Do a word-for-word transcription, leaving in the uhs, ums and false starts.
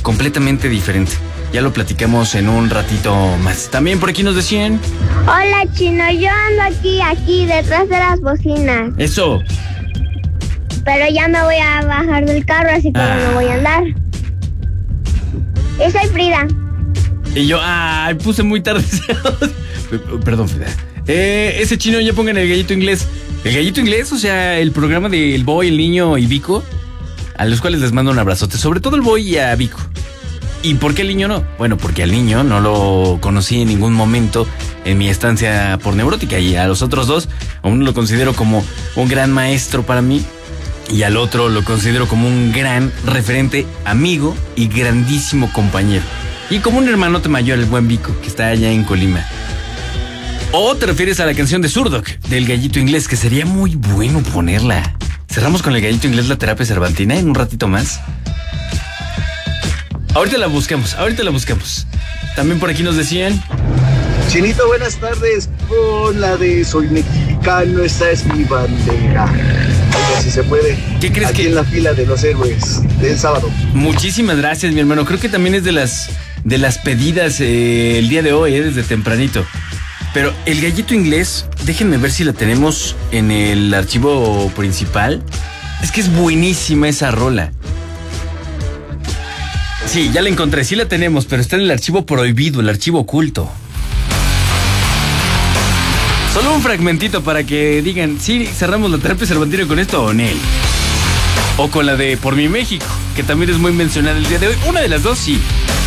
completamente diferente. Ya lo platicamos en un ratito más. También por aquí nos decían... Hola, Chino, yo ando aquí, aquí, detrás de las bocinas. Eso. Pero ya me voy a bajar del carro, así que ah. no voy a andar. Y soy Frida. Y yo, ay, puse muy tarde. Perdón, Frida. Eh, ese Chino, ya pongan el gallito inglés. El gallito inglés, o sea, el programa del Boy, el niño y Vico, a los cuales les mando un abrazote. Sobre todo el Boy y a Vico. ¿Y por qué el niño no? Bueno, porque al niño no lo conocí en ningún momento en mi estancia por Neurótica. Y a los otros dos, a uno lo considero como un gran maestro para mí. Y al otro lo considero como un gran referente, amigo y grandísimo compañero. Y como un hermanote mayor, el buen Vico, que está allá en Colima. ¿O te refieres a la canción de Zurdok, del gallito inglés, que sería muy bueno ponerla? Cerramos con el gallito inglés la terapia cervantina en un ratito más. Ahorita la buscamos, ahorita la buscamos. También por aquí nos decían... Chinito, buenas tardes. Con la de Soy Mexicano, esta es mi bandera. Oye, si se puede. ¿Qué crees aquí que...? en la fila de los héroes del sábado. Muchísimas gracias, mi hermano. Creo que también es de las, de las pedidas eh, el día de hoy, eh, desde tempranito. Pero el gallito inglés, déjenme ver si la tenemos en el archivo principal. Es que es buenísima esa rola. Sí, ya la encontré, sí la tenemos, pero está en el archivo prohibido, el archivo oculto. Solo un fragmentito para que digan, sí, cerramos la terapia cervantina con esto o no. O con la de Por mi México, que también es muy mencionada el día de hoy. Una de las dos, sí.